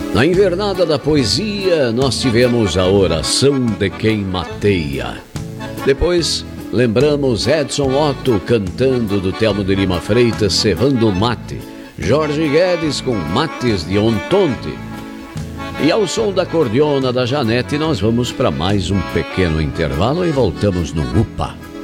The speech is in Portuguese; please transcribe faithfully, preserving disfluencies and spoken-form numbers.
Na invernada da poesia, nós tivemos a oração de quem mateia. Depois, lembramos Edson Otto cantando do Telmo de Lima Freitas, Cevando Mate. Jorge Guedes com Mates de Ontonte. E ao som da cordiona da Janete, nós vamos para mais um pequeno intervalo e voltamos no UPA.